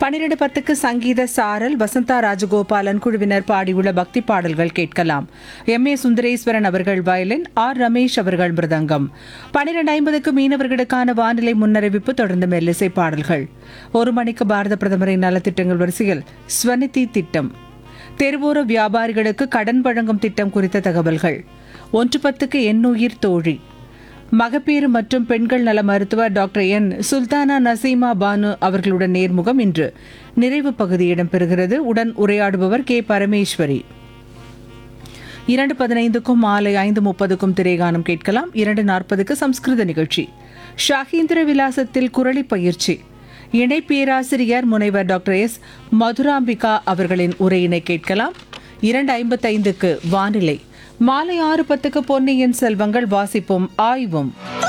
12:10க்கு சங்கீத சாரல் வசந்தா ராஜகோபாலன் குழுவினர் பாடியுள்ள பக்தி பாடல்கள் கேட்கலாம். எம்.ஏ. சுந்தரேஸ்வரன் அவர்கள் வயலின், ஆர். ரமேஷ் அவர்கள் மிருதங்கம். 12:50க்கு மீனவர்களுக்கான வானிலை முன்னறிவிப்பு, தொடர்ந்து மெல்லிசை பாடல்கள். 1 மணிக்கு பாரத பிரதமரின் நலத்திட்டங்கள் வரிசையில் ஸ்வநிதி திட்டம், தெருவோர வியாபாரிகளுக்கு கடன் வழங்கும் திட்டம் குறித்த தகவல்கள். 1:10க்கு எண்ணுயிர் தோழி, மகப்பேறு மற்றும் பெண்கள் நல மருத்துவர் டாக்டர் என். சுல்தானா நசீமா பானு அவர்களுடன் நேர்முகம் இன்று நிறைவு பகுதி இடம்பெறுகிறது. உடன் உரையாடுபவர் கே. பரமேஸ்வரி. 2:15க்கும் மாலை 5:30க்கும் திரைகானம் கேட்கலாம். 2:40க்கு சம்ஸ்கிருத நிகழ்ச்சி, ஷாஹீந்திர விலாசத்தில் குரலி பயிற்சி, இணை பேராசிரியர் முனைவர் டாக்டர் எஸ். மதுராம்பிகா அவர்களின் உரையினை கேட்கலாம். 2:55க்கு வானிலை. மாலை 6:10க்கு பொன்னியின் செல்வங்கள் வாசிப்பும் ஆய்வும்.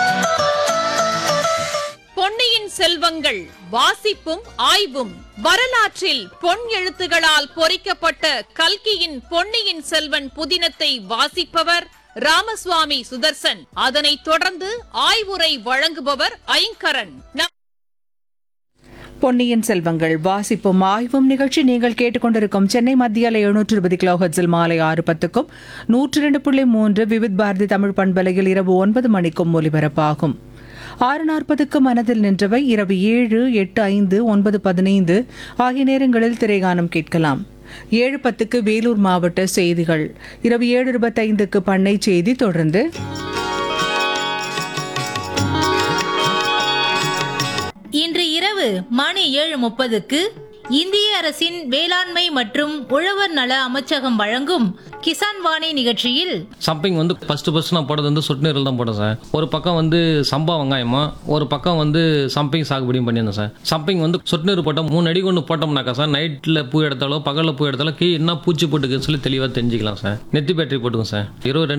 பொன்னியின் செல்வங்கள் வாசிப்பும் ஆய்வும். வரலாற்றில் பொன் எழுத்துகளால் பொறிக்கப்பட்ட கல்கியின் பொன்னியின் செல்வன் புதினத்தை வாசிப்பவர் ராமசுவாமி சுதர்சன். அதனைத் தொடர்ந்து ஆய்வுரை வழங்குபவர் ஐங்கரன். பொன்னியின் செல்வங்கள் வாசிப்பும் ஆய்வும் நிகழ்ச்சி நீங்கள் கேட்டுக்கொண்டிருக்கும் சென்னை மத்திய அலை 720 கிலோஹெர்ட்ஸில் மாலை 6:10க்கும் 102.3 விவித் பாரதி தமிழ் பண்பலையில் இரவு 9 மணிக்கும் ஒலிபரப்பாகும். 6:40க்கு மனதில் நின்றவை, இரவு 7, 8, 5, 9:15 ஆகிய நேரங்களில் திரைகானம் கேட்கலாம். 7:10க்கு வேலூர் மாவட்ட செய்திகள். இரவு 7:25க்கு பண்ணை செய்தி, தொடர்ந்து இன்று இரவு மணி 7:30க்கு இந்திய அரசின் வேளாண்மை மற்றும் உழவர் நல அமைச்சகம் வழங்கும் கிசான் வாணி நிகழ்ச்சியில் சம்பிங் ஃபர்ஸ்ட் நான் போடுறது சொட்டு நீரில் தான் போட்டேன் சார். ஒரு பக்கம் சம்பா வெங்காயமா, ஒரு பக்கம் சம்பிங் சாகுபடியும் பண்ணியிருந்தேன் சார். சம்பிங் சொட்டு நீர் போட்டால் 3 அடி கொண்டு போட்டோம்னாக்கா சார், நைட்டில் பூ எடுத்தாலோ பகலில் பூ எடுத்தாலோ என்ன பூச்சி போட்டுக்குன்னு சொல்லி தெளிவாக தெரிஞ்சுக்கலாம் சார். நெத்தி பேட்டரி போட்டுக்கோங்க சார். 22